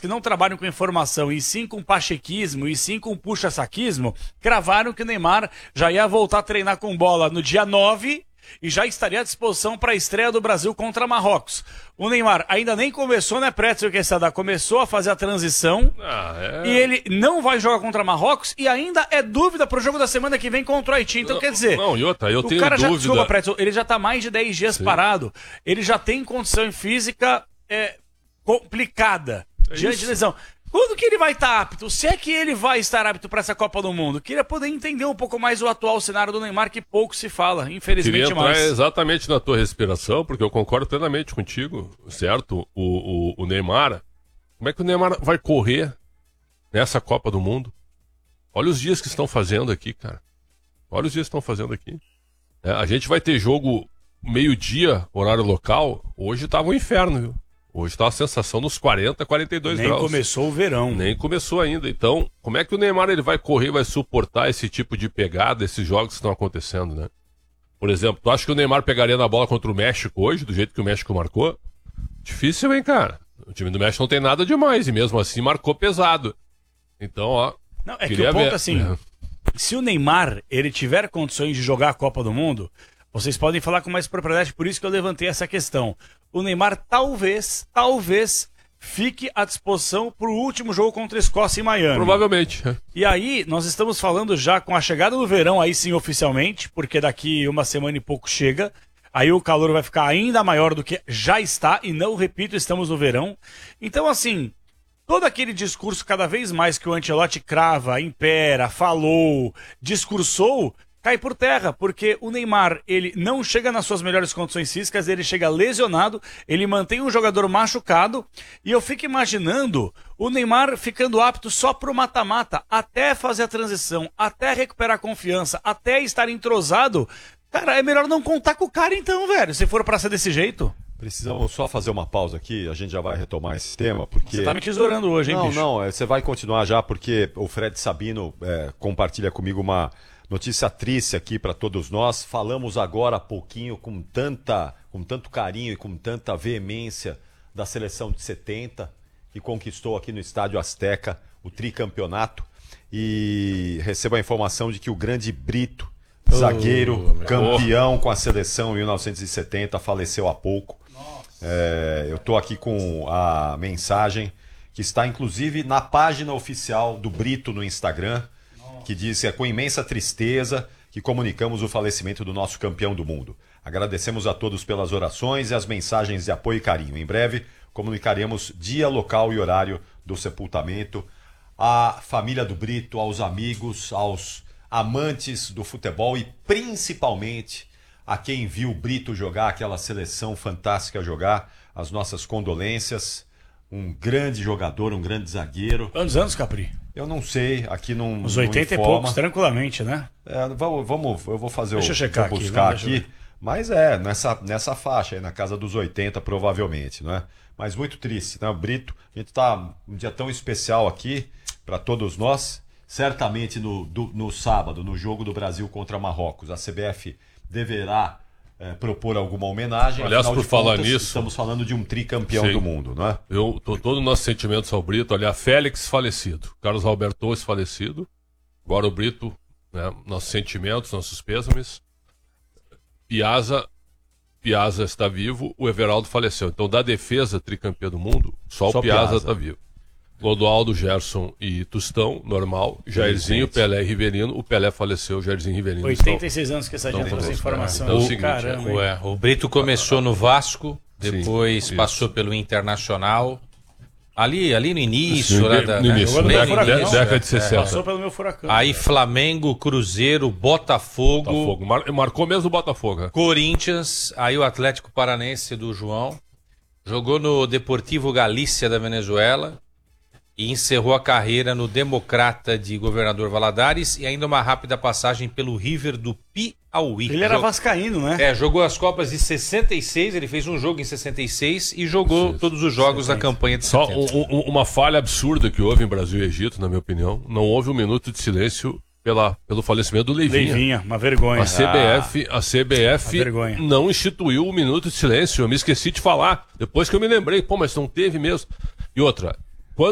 que não trabalham com informação e sim com pachequismo e sim com puxa-saquismo, cravaram que o Neymar já ia voltar a treinar com bola no dia 9 e já estaria à disposição para a estreia do Brasil contra Marrocos. O Neymar ainda nem começou, né, Pretzel Quesada? Começou a fazer a transição e ele não vai jogar contra Marrocos e ainda é dúvida para o jogo da semana que vem contra o Haiti. Então, quer dizer, eu tenho dúvida. Desculpa, Pretzel, ele já está mais de 10 dias parado, ele já tem condição física complicada diante de lesão. Quando que ele vai estar apto? Se é que ele vai estar apto para essa Copa do Mundo? Queria poder entender um pouco mais o atual cenário do Neymar, que pouco se fala, infelizmente. Queria entrar exatamente na tua respiração, porque eu concordo plenamente contigo, certo? O Neymar, como é que o Neymar vai correr nessa Copa do Mundo? Olha os dias que estão fazendo aqui, cara. Olha os dias que estão fazendo aqui. A gente vai ter jogo meio-dia, horário local. Hoje tava um inferno, viu? Hoje tá a sensação dos 40, 42 graus. Nem começou o verão. Nem começou ainda. Então, como é que o Neymar ele vai correr, vai suportar esse tipo de pegada, esses jogos que estão acontecendo, né? Por exemplo, tu acha que o Neymar pegaria na bola contra o México hoje, do jeito que o México marcou? Difícil, hein, cara? O time do México não tem nada demais e mesmo assim marcou pesado. Então, ó... Não, é que o ponto assim, se o Neymar ele tiver condições de jogar a Copa do Mundo, vocês podem falar com mais propriedade, por isso que eu levantei essa questão. O Neymar talvez fique à disposição para o último jogo contra a Escócia em Miami. Provavelmente. E aí, nós estamos falando já com a chegada do verão, aí sim oficialmente, porque daqui uma semana e pouco chega. Aí o calor vai ficar ainda maior do que já está, e não, repito, estamos no verão. Então, assim, todo aquele discurso cada vez mais que o Ancelotti crava, impera, falou, discursou, cai por terra, porque o Neymar, ele não chega nas suas melhores condições físicas, ele chega lesionado, ele mantém um jogador machucado, e eu fico imaginando o Neymar ficando apto só pro mata-mata, até fazer a transição, até recuperar a confiança, até estar entrosado. Cara, é melhor não contar com o cara então, velho, se for pra ser desse jeito. Precisamos só fazer uma pausa aqui, a gente já vai retomar esse tema, porque... Você tá me tesourando hoje, hein, bicho? Não, você vai continuar já, porque o Fred Sabino compartilha comigo uma notícia triste aqui para todos nós. Falamos agora há pouquinho com tanto carinho e com tanta veemência da seleção de 70, que conquistou aqui no Estádio Azteca o tricampeonato. E recebo a informação de que o grande Brito, zagueiro, campeão com a seleção em 1970, faleceu há pouco. Eu estou aqui com a mensagem que está inclusive na página oficial do Brito no Instagram, que diz que é com imensa tristeza que comunicamos o falecimento do nosso campeão do mundo. Agradecemos a todos pelas orações e as mensagens de apoio e carinho. Em breve comunicaremos dia, local e horário do sepultamento. À família do Brito, aos amigos, aos amantes do futebol e principalmente a quem viu o Brito jogar, aquela seleção fantástica jogar, as nossas condolências. Um grande jogador, um grande zagueiro. Quantos anos, Capri? Eu não sei, aqui não. Uns 80 e poucos, tranquilamente, né? Eu vou fazer Deixa eu checar vou buscar aqui. aqui. Mas nessa faixa aí, na casa dos 80, provavelmente, né? Mas muito triste, né? O Brito, a gente tá um dia tão especial aqui para todos nós. Certamente no sábado, no jogo do Brasil contra Marrocos, a CBF deverá propor alguma homenagem. Aliás, por falar nisso, estamos falando de um tricampeão do mundo, não é? Todo o nosso sentimento ao Brito, olha, Félix falecido, Carlos Alberto Torres falecido, agora o Brito, né, nossos sentimentos, nossos pêsames. Piazza está vivo, o Everaldo faleceu. Então, da defesa tricampeã do mundo, só o Piazza está vivo. Clodoaldo, Gerson e Tostão, normal. Jairzinho, Pelé e Rivelino. O Pelé faleceu, Jairzinho e Rivelino. 86 anos que essa gente trouxe informação. É o seguinte, o Brito começou no Vasco, depois passou pelo Internacional. Ali no início, década de 60. Passou pelo meu Furacão. Aí Flamengo, Cruzeiro, Botafogo. Marcou mesmo o Botafogo. Corinthians, aí o Atlético Paranense do João. Jogou no Deportivo Galícia da Venezuela. E encerrou a carreira no Democrata de Governador Valadares e ainda uma rápida passagem pelo River do Piauí. Ele era vascaíno, né? Jogou as Copas de 66, ele fez um jogo em 66 e jogou todos os jogos da campanha de 70. Só uma falha absurda que houve em Brasil e Egito, na minha opinião. Não houve um minuto de silêncio pelo falecimento do Leivinha. Leivinha, uma vergonha. A CBF não instituiu um minuto de silêncio. Eu me esqueci de falar. Depois que eu me lembrei, mas não teve mesmo. E outra,